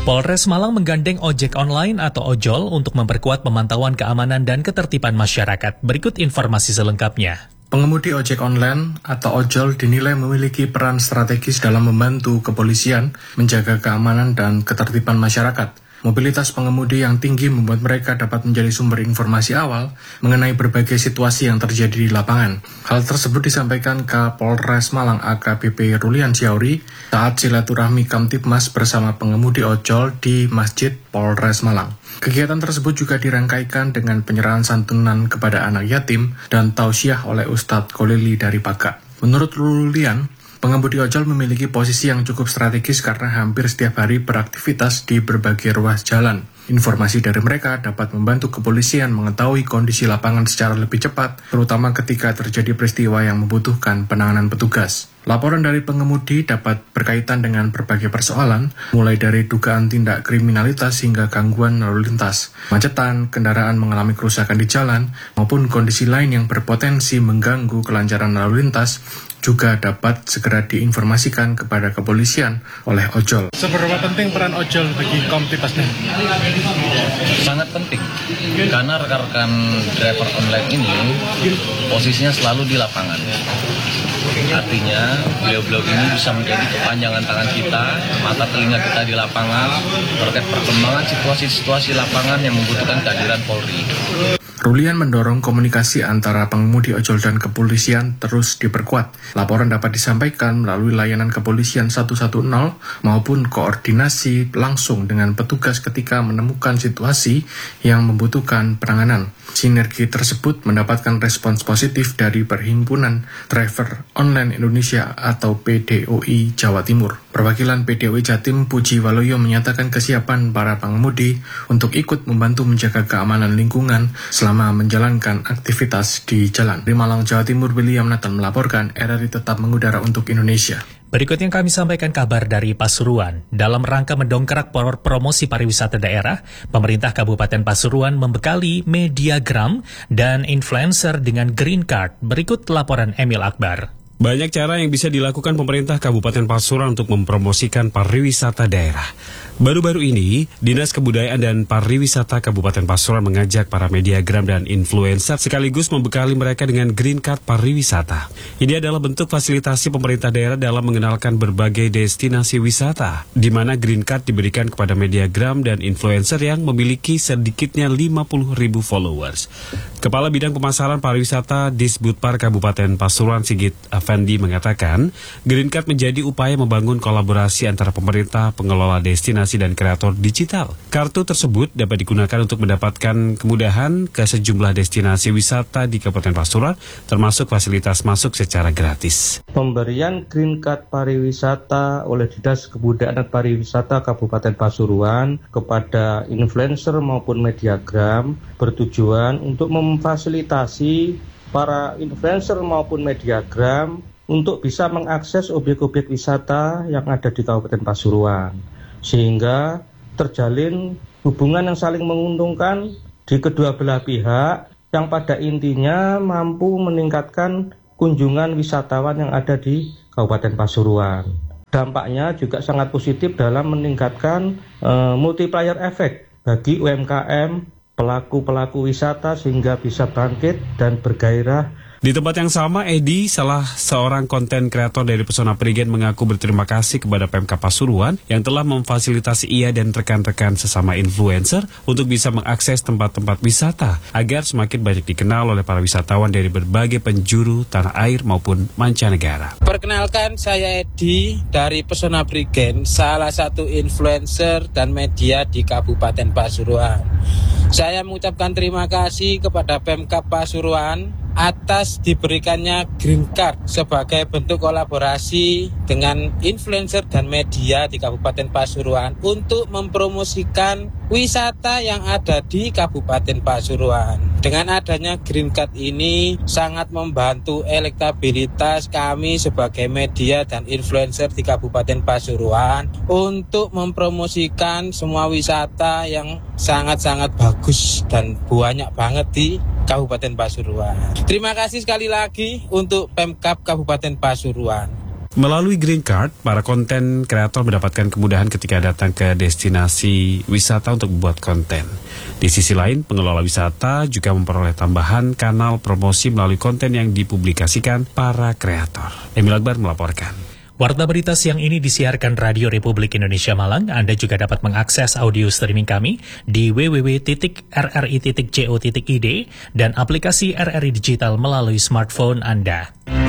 Polres Malang menggandeng ojek online atau ojol untuk memperkuat pemantauan keamanan dan ketertiban masyarakat. Berikut informasi selengkapnya. Pengemudi ojek online atau ojol dinilai memiliki peran strategis dalam membantu kepolisian menjaga keamanan dan ketertiban masyarakat. Mobilitas pengemudi yang tinggi membuat mereka dapat menjadi sumber informasi awal mengenai berbagai situasi yang terjadi di lapangan. Hal tersebut disampaikan Kapolres Malang AKBP Rulian Syauri saat silaturahmi Kamtibmas bersama pengemudi ojol di Masjid Polres Malang. Kegiatan tersebut juga dirangkaikan dengan penyerahan santunan kepada anak yatim dan tausiah oleh Ustadz Kolili dari Paga. Menurut Rulian, pengemudi ojol memiliki posisi yang cukup strategis karena hampir setiap hari beraktivitas di berbagai ruas jalan. Informasi dari mereka dapat membantu kepolisian mengetahui kondisi lapangan secara lebih cepat, terutama ketika terjadi peristiwa yang membutuhkan penanganan petugas. Laporan dari pengemudi dapat berkaitan dengan berbagai persoalan, mulai dari dugaan tindak kriminalitas hingga gangguan lalu lintas, macetan, kendaraan mengalami kerusakan di jalan, maupun kondisi lain yang berpotensi mengganggu kelancaran lalu lintas, juga dapat segera diinformasikan kepada kepolisian oleh ojol. Seberapa penting peran ojol bagi Kamtibmas ini? Sangat penting, karena rekan-rekan driver online ini posisinya selalu di lapangan. Artinya, beliau-beliau ini bisa menjadi kepanjangan tangan kita, mata telinga kita di lapangan, terkait perkembangan situasi-situasi lapangan yang membutuhkan kehadiran Polri. Rulian mendorong komunikasi antara pengemudi ojol dan kepolisian terus diperkuat. Laporan dapat disampaikan melalui layanan kepolisian 110 maupun koordinasi langsung dengan petugas ketika menemukan situasi yang membutuhkan penanganan. Sinergi tersebut mendapatkan respons positif dari Perhimpunan Driver Online Indonesia atau PDOI Jawa Timur. Perwakilan PDOI Jatim Puji Waloyo menyatakan kesiapan para pengemudi untuk ikut membantu menjaga keamanan lingkungan selama menjalankan aktivitas di jalan. Di Malang, Jawa Timur, William Nathan melaporkan RRI tetap mengudara untuk Indonesia. Berikutnya kami sampaikan kabar dari Pasuruan. Dalam rangka mendongkrak promosi pariwisata daerah, pemerintah Kabupaten Pasuruan membekali Mediagram dan influencer dengan green card. Berikut laporan Emil Akbar. Banyak cara yang bisa dilakukan pemerintah Kabupaten Pasuruan untuk mempromosikan pariwisata daerah. Baru-baru ini, Dinas Kebudayaan dan Pariwisata Kabupaten Pasuruan mengajak para mediagram dan influencer sekaligus membekali mereka dengan green card pariwisata. Ini adalah bentuk fasilitasi pemerintah daerah dalam mengenalkan berbagai destinasi wisata, di mana green card diberikan kepada mediagram dan influencer yang memiliki sedikitnya 50.000 followers. Kepala Bidang Pemasaran Pariwisata Disbudpar Kabupaten Pasuruan Sigit Effendi mengatakan, green card menjadi upaya membangun kolaborasi antara pemerintah, pengelola destinasi, dan kreator digital. Kartu tersebut dapat digunakan untuk mendapatkan kemudahan ke sejumlah destinasi wisata di Kabupaten Pasuruan, termasuk fasilitas masuk secara gratis. Pemberian green card pariwisata oleh Dinas Kebudayaan dan Pariwisata Kabupaten Pasuruan kepada influencer maupun mediagram bertujuan untuk memfasilitasi para influencer maupun mediagram untuk bisa mengakses objek-objek wisata yang ada di Kabupaten Pasuruan, sehingga terjalin hubungan yang saling menguntungkan di kedua belah pihak yang pada intinya mampu meningkatkan kunjungan wisatawan yang ada di Kabupaten Pasuruan. Dampaknya juga sangat positif dalam meningkatkan multiplier effect bagi UMKM, pelaku-pelaku wisata sehingga bisa bangkit dan bergairah. Di tempat yang sama, Edi, salah seorang konten kreator dari Pesona Prigen, mengaku berterima kasih kepada Pemkab Pasuruan yang telah memfasilitasi ia dan rekan-rekan sesama influencer untuk bisa mengakses tempat-tempat wisata agar semakin banyak dikenal oleh para wisatawan dari berbagai penjuru tanah air maupun mancanegara. Perkenalkan, saya Edi dari Pesona Prigen, salah satu influencer dan media di Kabupaten Pasuruan. Saya mengucapkan terima kasih kepada Pemkab Pasuruan atas diberikannya green card sebagai bentuk kolaborasi dengan influencer dan media di Kabupaten Pasuruan untuk mempromosikan wisata yang ada di Kabupaten Pasuruan. Dengan adanya green card ini sangat membantu elektabilitas kami sebagai media dan influencer di Kabupaten Pasuruan untuk mempromosikan semua wisata yang sangat-sangat bagus dan banyak banget di Kabupaten Pasuruan. Terima kasih sekali lagi untuk Pemkab Kabupaten Pasuruan. Melalui Green Card, para konten kreator mendapatkan kemudahan ketika datang ke destinasi wisata untuk membuat konten. Di sisi lain, pengelola wisata juga memperoleh tambahan kanal promosi melalui konten yang dipublikasikan para kreator. Emil Akbar melaporkan. Warta berita siang ini disiarkan Radio Republik Indonesia Malang. Anda juga dapat mengakses audio streaming kami di www.rri.co.id dan aplikasi RRI Digital melalui smartphone Anda.